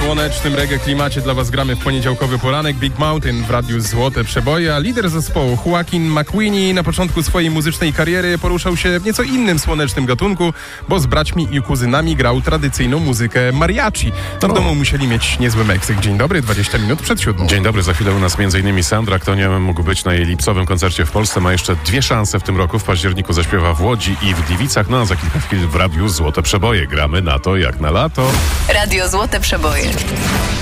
słonecznym reggae klimacie dla was gramy w poniedziałkowy poranek. Big Mountain w radiu Złote Przeboje, a lider zespołu Joaquin McWeeny na początku swojej muzycznej kariery poruszał się w nieco innym słonecznym gatunku, bo z braćmi i kuzynami grał tradycyjną muzykę mariachi. No w domu musieli mieć niezły Meksyk. Dzień dobry, 20 minut przed 7. Dzień dobry, za chwilę u nas m.in. Sandra, kto nie mógł być na jej lipcowym koncercie w Polsce, ma jeszcze 2 szanse w tym roku. W październiku zaśpiewa w Łodzi i w Gliwicach, no a za kilka chwil w radiu Złote Przeboje. Gramy na to jak na lato. Radio Złote Przeboje.